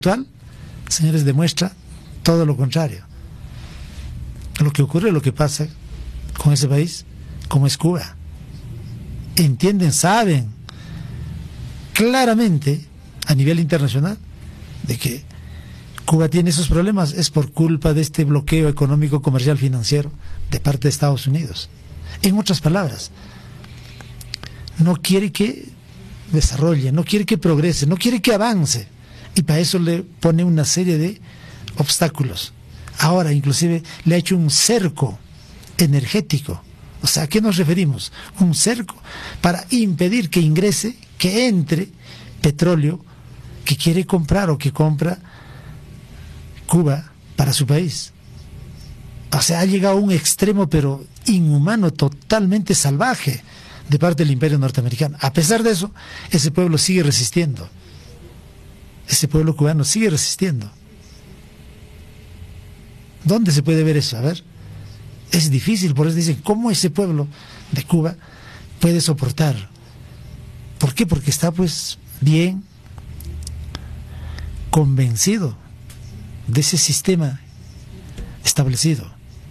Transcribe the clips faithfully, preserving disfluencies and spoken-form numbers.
actual, señores, demuestra todo lo contrario. Lo que ocurre, lo que pasa con ese país, como es Cuba. Entienden, saben claramente a nivel internacional de que Cuba tiene esos problemas, es por culpa de este bloqueo económico, comercial, financiero de parte de Estados Unidos. En otras palabras, no quiere que desarrolle, no quiere que progrese, no quiere que avance, y para eso le pone una serie de obstáculos. Ahora inclusive le ha hecho un cerco energético. O sea, ¿a qué nos referimos? Un cerco para impedir que ingrese, que entre petróleo que quiere comprar o que compra Cuba para su país. O sea, ha llegado a un extremo pero inhumano, totalmente salvaje de parte del imperio norteamericano. A pesar de eso, ese pueblo sigue resistiendo. Ese pueblo cubano sigue resistiendo. ¿Dónde se puede ver eso? A ver, es difícil, por eso dicen, ¿cómo ese pueblo de Cuba puede soportar? ¿Por qué? Porque está pues bien convencido de ese sistema establecido.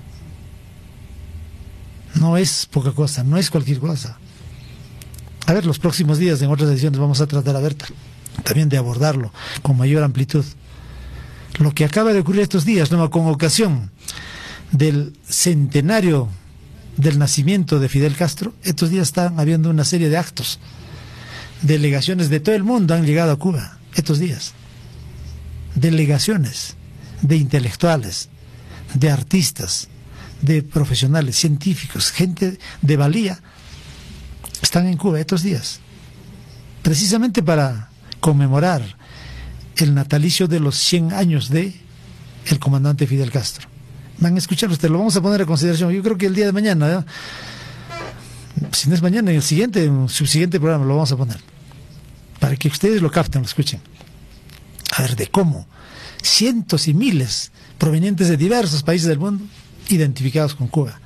No es poca cosa, no es cualquier cosa. A ver, los próximos días en otras ediciones vamos a tratar a ver también de abordarlo con mayor amplitud. Lo que acaba de ocurrir estos días, ¿no? Con ocasión del centenario del nacimiento de Fidel Castro, estos días están habiendo una serie de actos. Delegaciones de todo el mundo han llegado a Cuba estos días. Delegaciones de intelectuales, de artistas, de profesionales, científicos, gente de valía, están en Cuba estos días, precisamente para conmemorar el natalicio de los cien años de el comandante Fidel Castro. Van a escuchar ustedes, lo vamos a poner a consideración. Yo creo que el día de mañana, ¿eh? Si no es mañana, en el siguiente, en un subsiguiente programa lo vamos a poner, para que ustedes lo capten, lo escuchen. A ver, de cómo cientos y miles provenientes de diversos países del mundo identificados con Cuba.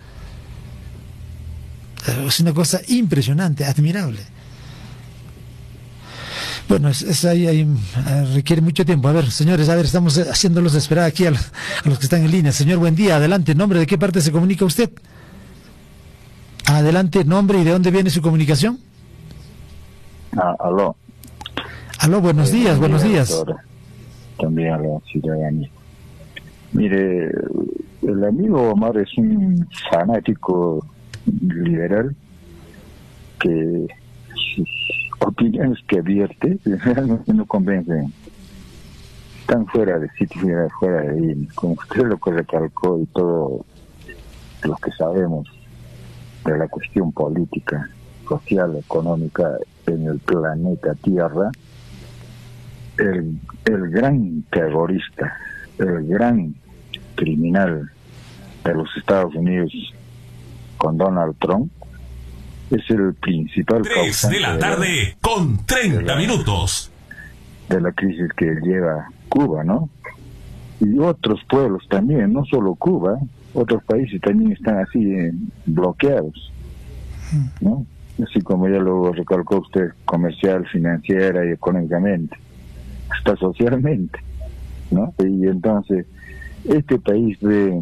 Es una cosa impresionante, admirable. Bueno, es, es ahí, ahí requiere mucho tiempo. A ver, señores, a ver, estamos haciéndolos esperar aquí a, a los que están en línea. Señor, buen día, adelante. ¿Nombre de qué parte se comunica usted? Adelante, nombre y de dónde viene su comunicación. Ah, aló. Aló, buenos eh, días, buenos día, días. Doctora. También a la ciudadanía. Mire, el amigo Omar es un fanático liberal que sus opiniones que vierte realmente no convencen. Están fuera de sitio, fuera de ahí. Como usted lo que recalcó y todo lo que sabemos de la cuestión política, social, económica en el planeta Tierra, el, el gran terrorista, el gran criminal de los Estados Unidos con Donald Trump es el principal causante de la tarde de la, con treinta minutos de la crisis que lleva Cuba, ¿no? Y otros pueblos también, no solo Cuba, otros países también están así eh, bloqueados, ¿no? Así como ya lo recalcó usted, comercial, financiera y económicamente, hasta socialmente, ¿no? Y entonces este país de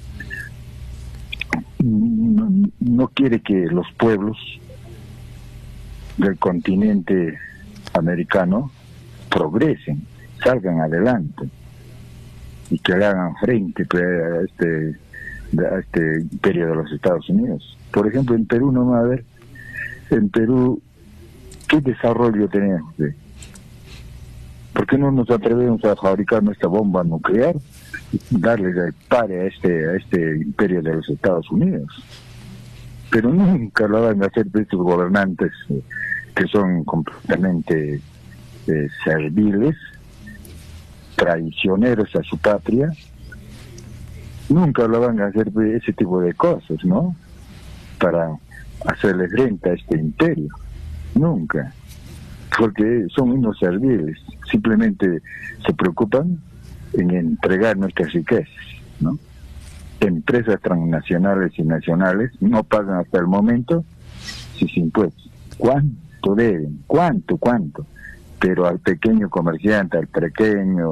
no, no quiere que los pueblos del continente americano progresen, salgan adelante y que le hagan frente a este, a este imperio de los Estados Unidos. Por ejemplo, en Perú, no va a ver, en Perú, ¿qué desarrollo tenemos? ¿Por qué no nos atrevemos a fabricar nuestra bomba nuclear? Darle el pare a este, a este imperio de los Estados Unidos. Pero nunca lo van a hacer estos gobernantes eh, que son completamente eh, serviles, traicioneros a su patria. Nunca lo van a hacer ese tipo de cosas, ¿no? Para hacerle frente a este imperio. Nunca. Porque son unos serviles. Simplemente se preocupan en entregar nuestras riquezas, ¿no? Empresas transnacionales y nacionales no pagan hasta el momento sus impuestos. ¿Cuánto deben? ¿Cuánto? ¿Cuánto? Pero al pequeño comerciante, al pequeño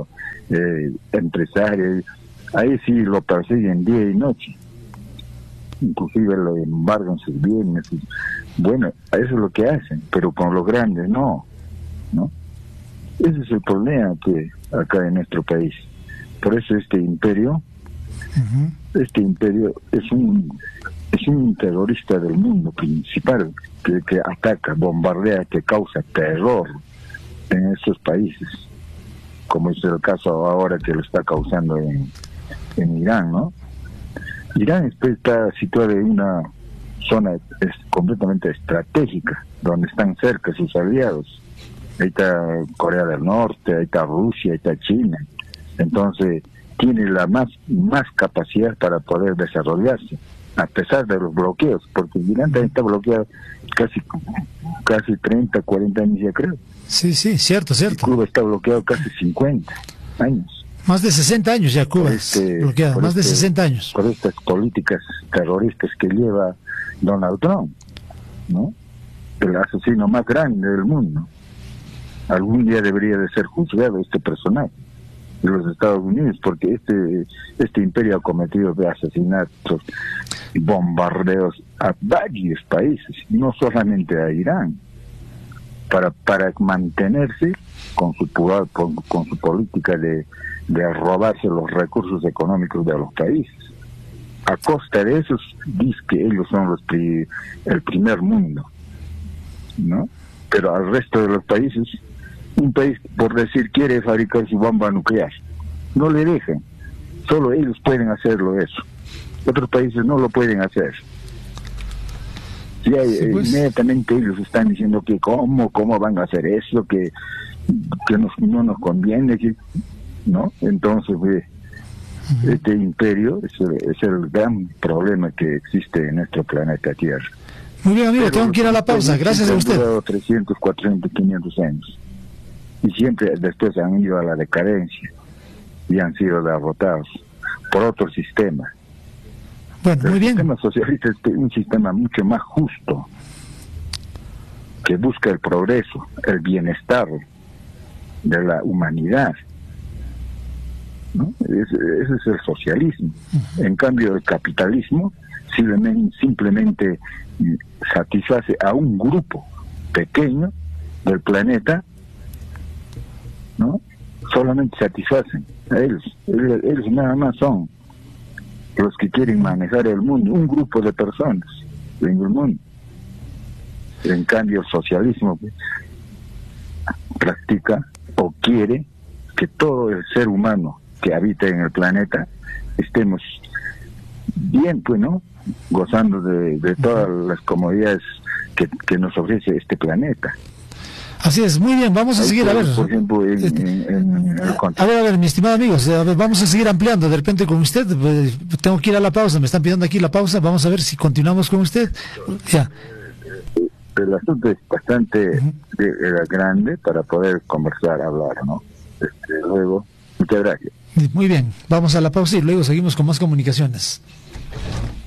eh, empresarios, ahí sí lo persiguen día y noche, inclusive lo embargan sus bienes. Bueno, eso es lo que hacen, pero con los grandes no, ¿no? Ese es el problema que acá en nuestro país. Por eso este imperio, uh-huh. este imperio es un es un terrorista del mundo principal, que, que ataca, bombardea, que causa terror en estos países, como es el caso ahora que lo está causando en, en Irán, ¿no? Irán está situado en una zona es completamente estratégica, donde están cerca sus aliados. Ahí está Corea del Norte, ahí está Rusia, ahí está China. Entonces tiene la más más capacidad para poder desarrollarse, a pesar de los bloqueos, porque Irán también está bloqueado casi casi treinta, cuarenta años ya creo. Sí, sí, cierto, cierto. Y Cuba está bloqueado casi cincuenta años. Más de sesenta años ya Cuba este, bloqueada, más este, de sesenta años. Por estas políticas terroristas que lleva Donald Trump, ¿no? El asesino más grande del mundo. Algún día debería de ser juzgado este personaje de los Estados Unidos, porque este este imperio ha cometido de asesinatos y bombardeos a varios países, no solamente a Irán, para para mantenerse con su con, con su política de, de robarse los recursos económicos de los países. A costa de esos, dice que ellos son los pri, el primer mundo, ¿no? Pero al resto de los países, un país, por decir, quiere fabricar su bomba nuclear, no le dejan, solo ellos pueden hacerlo eso, otros países no lo pueden hacer. Ya, sí, pues. Inmediatamente ellos están diciendo que cómo, cómo van a hacer eso, que, que nos, no nos conviene, que, ¿no? Entonces, eh, uh-huh. este imperio es el, es el gran problema que existe en nuestro planeta Tierra. Muy bien, amigo, tengo que ir a la pausa, gracias a usted. Han trescientos, cuatrocientos, quinientos años. Y siempre después han ido a la decadencia y han sido derrotados por otro sistema. Bueno, muy bien. El sistema socialista es un sistema mucho más justo, que busca el progreso, el bienestar de la humanidad, ¿no? Ese, ese es el socialismo. Uh-huh. En cambio, el capitalismo simplemente, simplemente satisface a un grupo pequeño del planeta, ¿no? Solamente satisfacen a ellos. ellos. Ellos nada más son los que quieren manejar el mundo, un grupo de personas en el mundo. En cambio, el socialismo practica o quiere que todo el ser humano que habita en el planeta estemos bien, pues, ¿no? Gozando de, de todas las comodidades que, que nos ofrece este planeta. Así es, muy bien, vamos a Ahí seguir, a ver. Por ejemplo, en, este, en, en el a ver, a ver, mi estimado amigo, a ver, vamos a seguir ampliando de repente con usted. Pues, tengo que ir a la pausa, me están pidiendo aquí la pausa, vamos a ver si continuamos con usted. Ya. El asunto es bastante uh-huh. de, de grande para poder conversar, hablar, ¿no? Este, luego, muchas gracias. Muy bien, vamos a la pausa y luego seguimos con más comunicaciones.